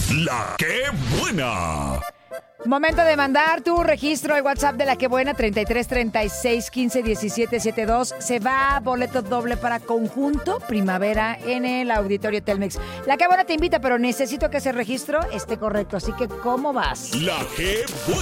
La que buena. Momento de mandar tu registro al WhatsApp de La Que Buena, 33 36 15 17 72. Se va boleto doble para Conjunto Primavera en el Auditorio Telmex. La Que Buena te invita, pero necesito que ese registro esté correcto. Así que, ¿cómo vas? La que buena.